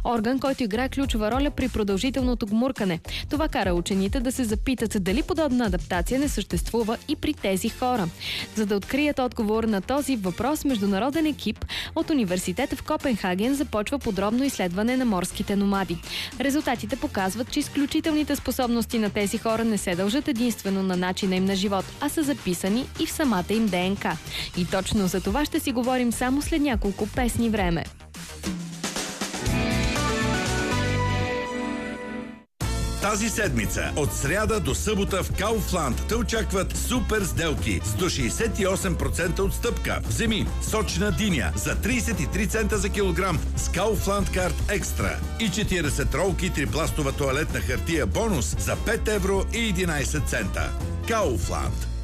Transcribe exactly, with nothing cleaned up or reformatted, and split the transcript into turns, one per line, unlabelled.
орган, който играе ключова роля при продължителното гмуркане. Това кара учените да се запитат дали подобна адаптация не съществува и при тези хора. За да открият отговор на този въпрос, международен екип от университета в Копенхаген започва подробно изследване на морските номади. Резултатите показват, че изключителните способности на тези хора не се дължат единствено на начина им на живот, а са записани и в самата им ДНК. И точно за това ще си говорим само след няколко песни време.
Тази седмица, от сряда до събота в Kaufland те очакват супер сделки с до шейсет и осем процента отстъпка. Вземи сочна диня за трийсет и три цента за килограм с Kaufland Card Extra и четирийсет ролки трипластова тоалетна хартия бонус за пет евро и единайсет цента. Kaufland.